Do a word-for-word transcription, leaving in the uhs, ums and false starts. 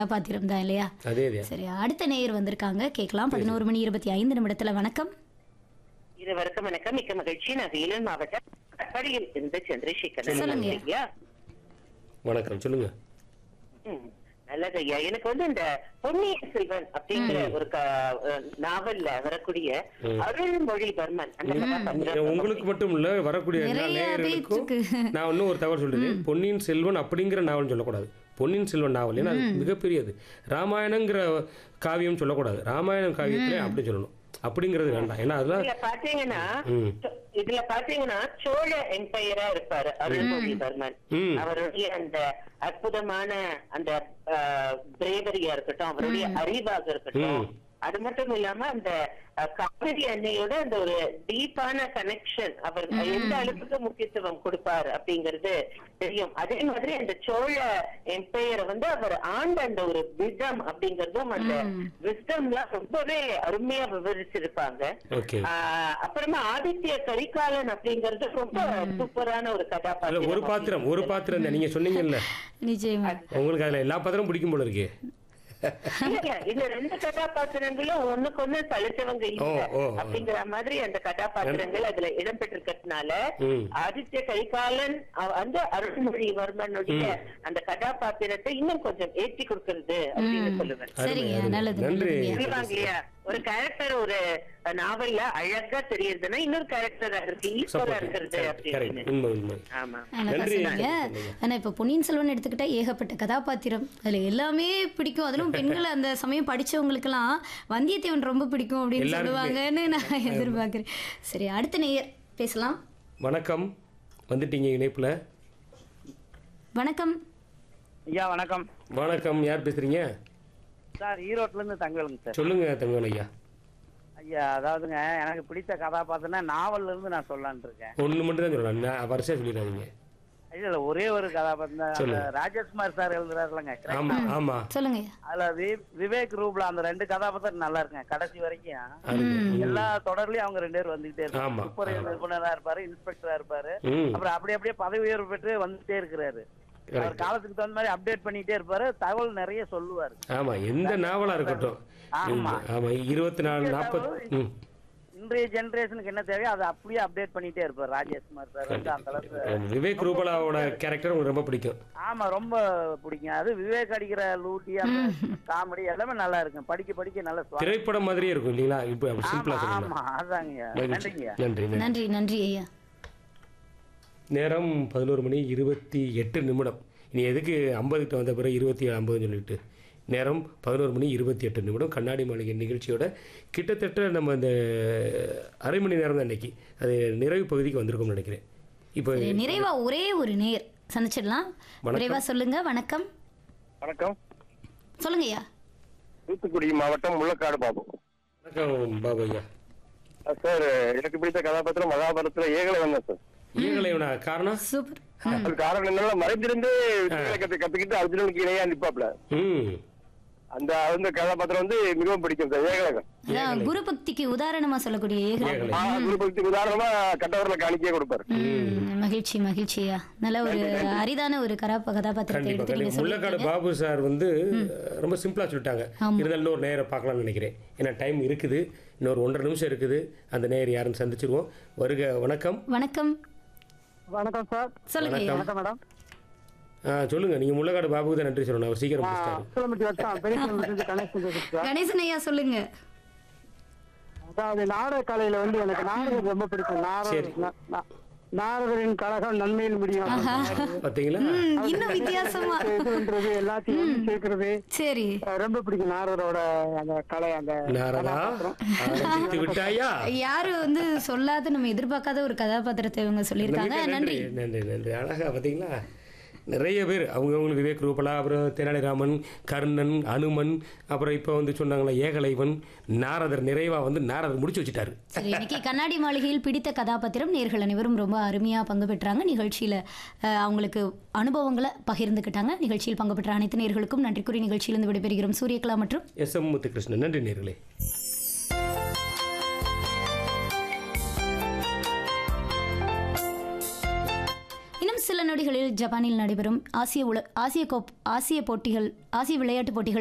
பாத்திரம் தான் இல்லையா? அதே அதே சரி, அடுத்த நேயர் வந்திருக்காங்க, கேட்கலாம். பதினோரு மணி இருபத்தி ஐந்து நிமிடத்துல. வணக்கம். இருவருக்கும் வணக்கம். மிக்க மகிழ்ச்சி. நான் வேலூர் மாவட்டம் கட்பாடியில் இருந்து சந்திரசேகரன். சொல்லுங்க. ஐயா. வணக்கம், சொல்லுங்க. ம், நல்லது ஐயா. எனக்கு வந்து இந்த பொன்னியின் செல்வன் அப்படிங்கிற ஒரு க- நாவல்ல வரக்கூடிய அருள்மொழிவர்மன் அந்த கதாபாத்திரம் உங்களுக்கு மட்டும் இல்ல, வரக்கூடிய எல்லா நிறைய நேயர்களுக்கும் பேருக்கு. நான் இன்னும் ஒரு தகவல் சொல்றேன். பொன்னியின் செல்வன் அப்படிங்கிற நாவல் சொல்லக்கூடாது. பொன்னியின் செல்வன் நாவல், ஏன்னா அது மிகப்பெரியது. ராமாயணங்கிற காவியம் சொல்லக்கூடாது. ராமாயணம் காவியத்திலே அப்படி சொல்லணும். அப்படிங்கிறது வேண்டாம். ஏன்னா அதெல்லாம் இதுல பாத்தீங்கன்னா ம். இதுல பாத்தீங்கன்னா சோழ எம்பையரா இருப்பாரு அருள்மொழிவர்மன். ம். அவருடைய அந்த அற்புதமான அந்த பிரேவரியா இருக்கட்டும், அவருடைய அறிவாக இருக்கட்டும், அது மட்டும் இல்லாம அந்த அஹ், காவிரி அன்னையோட அந்த ஒரு டீப்பான கனெக்ஷன் அவர் எந்த அளவுக்கு முக்கியத்துவம் கொடுப்பார் அப்படிங்கிறது தெரியும். அதே மாதிரி அந்த சோழ எம்பையரை வந்து அவர் ஆண்ட அந்த ஒரு விதம் அப்படிங்கறதும் அந்த விஸ்டம்லாம் ரொம்பவே அருமையா விவரிச்சிருப்பாங்க. ஓகே. ஆஹ் அப்புறமா ஆதித்ய கரிகாலன் அப்படிங்கறது ரொம்ப சூப்பரான ஒரு இல்ல, கதாபாத்திரம். ஒரு பாத்திரம் ஒரு பாத்திரம் தான். நீங்க சொன்னீங்கல்ல, நிச்சயமா. உங்களுக்கு அதுல எல்லா பாத்திரமும் பிடிக்கும் போல இருக்கு. இல்லைங்க, இந்த ரெண்டு கதாபாத்திரங்களும் ஒண்ணுக்கு ஒண்ணு தளிச்சவங்க இல்ல ஓ, ஓ. அப்படிங்கிற மாதிரி அந்த கதாபாத்திரங்கள் அதுல இடம்பெற்றிருக்கிறதுனால ம். ஆதித்ய கரிகாலன் அவ- அந்த அருள்மொழிவர்மனுடைய அந்த கதாபாத்திரத்தை இன்னும் கொஞ்சம் ஏற்றி கொடுக்கிறது அப்படின்னு சொல்லுவேன். சரிங்க, அருமை. நல்லது, நன்றி. நல்லதுங்க. சொல்லுவாங்க இல்லையா, ஒரு கேரக்டர் ஒரு நாவல்ல அழகா தெரியுதுன்னா இன்னொரு கேரக்டர் அதுக்கு ஈக்குவலா இருக்கிறது அப்படின்னு. கரெக்ட், உண்மை உண்மை. ஆமா. அழகா நன்றி. சொன்னீங்க. ஆனா இப்ப பொன்னியின் செல்வன் எடுத்துக்கிட்டா ஏகப்பட்ட கதாபாத்திரம், அதுல எல்லாமே பிடிக்கும். அதிலும் பெண்கள் அந்த சமயம் படிச்சவங்களுக்கெல்லாம் வந்தியத்தேவன் ரொம்ப பிடிக்கும் அப்படின்னு எல்லாருக்குமே. சொல்லுவாங்கன்னு நான் எதிர்பார்க்கிறேன். சரி, அடுத்த நேயர் பேசலாம். வணக்கம், வந்துட்டீங்க இணைப்புல. வணக்கம். ஐயா வணக்கம் வணக்கம், யார் பேசுறீங்க? சார். ஈரோட்ல இருந்து தங்கலுங்க சார். சொல்லுங்க தங்கவேல் ஐயா. ஐயா அதாவதுங்க, எனக்கு பிடித்த கதாபாத்திரம்னா நாவல்ல இருந்து நான் சொல்லலான் இருக்கேன். ஒண்ணு மட்டும் தான் சொல்லலாம், நான் வரிசையா சொல்லிடாதீங்க. இல்ல இல்ல, ஒரே ஒரு கதாபாத்திரம் தான். சொல்லுங்க. அந்த ராஜேஷ்குமார் சார் எழுதுறாருலங்க, ஆமா ஆமா, சொல்லுங்க. அதுல வி- விவேக் ரூப்ல அந்த ரெண்டு கதாபாத்திரம் நல்லா இருக்குங்க. கடைசி வரைக்கும் அருமை. ம். எல்லா தொடர்லயும் அவங்க ரெண்டு பேரும் வந்துகிட்டே ஆமா. இருப்பாங்க. சூப்பர் நிபுணரா இருப்பாரு, இன்ஸ்பெக்டரா இருப்பாரு. ம். அப்புறம் அப்படி அப்படியே பதவி உயர்வு பெற்று வந்துட்டே இருக்கிறாரு. அவர் Correct. காலத்துக்கு தகுந்த மாதிரி அப்டேட் பண்ணிட்டே இருப்பாரு, தகவல் நிறைய சொல்லுவாரு. ஆமா, எந்த நாவலா இருக்கட்டும். ஆமா. ஆமா, இருபத்தி நாலு நாற்பது. ம். இன்றைய ஜெனரேஷனுக்கு என்ன தேவையோ அதை அப்படியே அப்டேட் பண்ணிட்டே இருப்பாரு ராஜேஷ்குமார் சார் வந்து அந்த அளவுக்கு. விவேக் ரூபலாவோட கேரக்டர் உங்களுக்கு ரொம்ப பிடிக்கும். ஆமா, ரொம்ப பிடிக்கும். அது விவேக் அடிக்கிற லூட்டி, அந்த காமெடி எல்லாமே நல்லா இருக்கும். படிக்க படிக்க நல்ல சுவாரஸ்யம். திரைப்படம் மாதிரியே இருக்கும் இல்லீங்களா? இப்போ ஆமா சிம்பிளா சொல்லலாம். ஆமா, அதாங்க. நன்றிங்க. நன்றி நன்றி. நன்றி, நன்றி ஐயா. நேரம் பதினோரு மணி இருபத்தி எட்டு நிமிடம். இனி எதுக்கு ஐம்பதுக்கு வந்த பிறகு இருபத்தி ஏழு ஐம்பதுன்னு சொல்லிட்டு, நேரம் பதினோரு மணி இருபத்தி எட்டு நிமிடம். கண்ணாடி மாளிகை நிகழ்ச்சியோட கிட்டத்தட்ட நம்ம இந்த அரை மணி நேரம் தான் இன்னைக்கு, அது நிறைவு பகுதிக்கு வந்திருக்கோம்னு நினைக்கிறேன். இப்போ சரி, நிறைவா ஒரே ஒரு நேயர் சந்திச்சிடலாம். வணக்கம். நிறைவா சொல்லுங்க. வணக்கம். வணக்கம். சொல்லுங்க ஐயா. தூத்துக்குடி மாவட்டம் முள்ளக்காடு பாபு. வணக்கம் பாபு ஐயா. அஹ் சார், எனக்கு பிடித்த கதாபாத்திரம் மகாபாரதத்துல ஏகலைவன் தான் சார். ஈகலைவனா காரணம்? சூப்பர். அது காரணம் என்னன்னா, மறைந்திருந்து வித்தைகளை கத்து கத்துக்கிட்டு அர்ஜுனனுக்கு இணையா நிப்பாப்ல. ம். அந்த அந்த கதாபாத்திரம் வந்து மிகவும் பிடிக்கும் சார், ஏகலைவன். அதான் குரு பக்திக்கு உதாரணமா சொல்லக்கூடிய ஏகலை. ஏகலை. ஆஹ் குருபக்திக்கு உதாரணமா கட்டவரில் காணிக்கையே கொடுப்பாரு. ம், மகிழ்ச்சி மகிழ்ச்சியா. நல்ல ஒரு அரிதான ஒரு கராப்ப கதாபாத்திரத்தை கண்டிப்பா எடுத்து நீங்க கண்டிப்பா. முள்ளக்காடு சொல்லிருக்கீங்க. பாபு சார் வந்து ரொம்ப சிம்பிளா சொல்லிட்டாங்க. ஆமா. இருந்தாலும் இன்னொரு நேரம் பார்க்கலாம்னு நினைக்கிறேன். ஏன்னா டைம் இருக்குது, இன்னொரு ஒன்றரை நிமிஷம் இருக்குது. அந்த நேரம் யாருன்னு சந்திச்சிருவோம். வருக. வணக்கம். வணக்கம். வணக்கம் சார். சொல்லுங்க ஐயா. வணக்கம். மேடம். ஆ, சொல்லுங்க. நீங்க முள்ளக்காடு பாபுக்கு தான் நன்றி சொல்லணும். அவர் சீக்கிரம் முடிச்சிட்டாரு. கிலோமீட்டர் வட்டம் பெரிய கணேசன் பேசுறேன். கணேசன் ஐயா சொல்லுங்க. அதாவது நாடக கலையில வந்து எனக்கு நாடகம் ரொம்ப பிடிக்கும். சரி. நாடக நாரதரின் கழகம் நன்மையில் முடியும். பாத்தீங்களா? ம், இன்னும் வித்தியாசமா. இதுன்றது எல்லாத்தையும் ஒண்ணு சேர்க்கிறது சரி. அஹ் ரொம்ப பிடிக்கும் நாரதரோட அந்த கலை. அந்த நாரதா ஆரம்பித்து விட்டாயா? யாரு வந்து சொல்லாத நம்ம எதிர்பார்க்காத ஒரு கதாபாத்திரத்தை இவங்க சொல்லியிருக்காங்க. நன்றி நன்றி. நன்றி நன்றி. அழகா பார்த்தீங்களா? நிறைய பேர் அவங்கவுங்களுக்கு விவேக் ரூபலா, அப்புறம் தெனாலிராமன், கர்ணன், அனுமன், அப்புறம் இப்போ வந்து சொன்னாங்களா ஏகலைவன், நாரதர். நிறைவாக வந்து நாரதர் முடிச்சு வச்சுட்டாரு. சரி, இன்னைக்கு கண்ணாடி மாளிகையில் பிடித்த கதாபாத்திரம் நேர்கள் அனைவரும் ரொம்ப அருமையாக பங்கு பெற்றாங்க. நிகழ்ச்சியில் அவங்களுக்கு அனுபவங்களை பகிர்ந்துக்கிட்டாங்க. நிகழ்ச்சியில் பங்கு பெற்ற அனைத்து நேர்களுக்கும் நன்றி கூறி நிகழ்ச்சியிலிருந்து விடைபெறுகிறோம். சூரியகலா மற்றும் எஸ் எம் முத்துகிருஷ்ணன். நன்றி நேர்களே. இன்னும் சில சில நொடிகளில் ஜப்பானில் நடைபெறும் ஆசிய உல ஆசிய கோப் ஆசிய போட்டிகள் ஆசிய விளையாட்டுப் போட்டிகள்